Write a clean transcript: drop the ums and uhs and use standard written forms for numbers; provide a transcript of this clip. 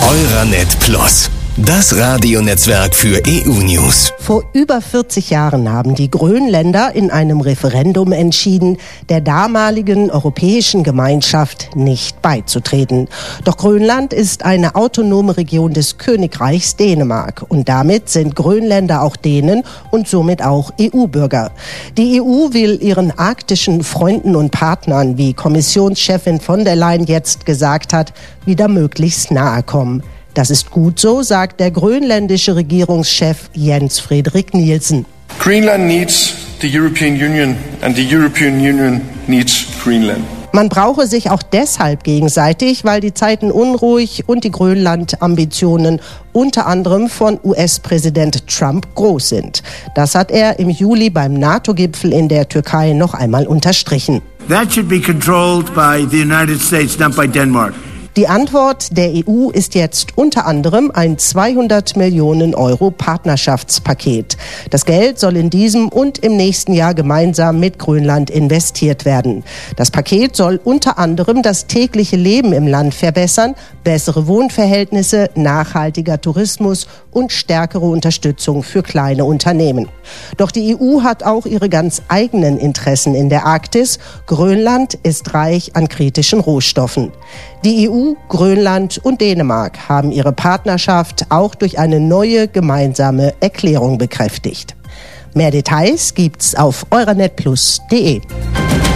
Euranet Plus, das Radionetzwerk für EU-News. Vor über 40 Jahren haben die Grönländer in einem Referendum entschieden, der damaligen Europäischen Gemeinschaft nicht beizutreten. Doch Grönland ist eine autonome Region des Königreichs Dänemark und damit sind Grönländer auch Dänen und somit auch EU-Bürger. Die EU will ihren arktischen Freunden und Partnern, wie Kommissionschefin von der Leyen jetzt gesagt hat, wieder möglichst nahe kommen. Das ist gut so, sagt der grönländische Regierungschef Jens Frederik Nielsen. Greenland needs the European Union and the European Union needs Greenland. Man brauche sich auch deshalb gegenseitig, weil die Zeiten unruhig und die Grönland-Ambitionen unter anderem von US-Präsident Trump groß sind. Das hat er im Juli beim NATO-Gipfel in der Türkei noch einmal unterstrichen. That should be controlled by the United States, not by Denmark. Die Antwort der EU ist jetzt unter anderem ein 200 Millionen Euro Partnerschaftspaket. Das Geld soll in diesem und im nächsten Jahr gemeinsam mit Grönland investiert werden. Das Paket soll unter anderem das tägliche Leben im Land verbessern, bessere Wohnverhältnisse, nachhaltiger Tourismus und stärkere Unterstützung für kleine Unternehmen. Doch die EU hat auch ihre ganz eigenen Interessen in der Arktis. Grönland ist reich an kritischen Rohstoffen. Die EU, Grönland und Dänemark haben ihre Partnerschaft auch durch eine neue gemeinsame Erklärung bekräftigt. Mehr Details gibt's auf euranetplus.de.